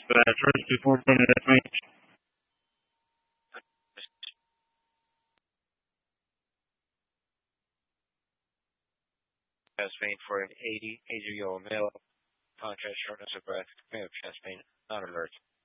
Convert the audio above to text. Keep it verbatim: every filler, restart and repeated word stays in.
Uh, first before from the range. Chest pain for an eighty, eighty-year-old male. Contrast shortness of breath, command of chest pain, not alert.